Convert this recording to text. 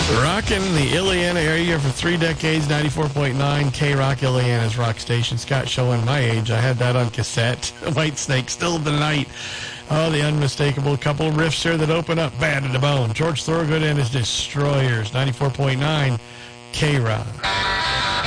Rocking the Illiana area for 3 decades, 94.9 K-Rock, Illiana's rock station. Scott showing my age. I had that on cassette. White Snake, Still the Night. Oh, the unmistakable couple riffs here that open up bad to the bone. George Thorogood and his Destroyers, 94.9 K-Rock.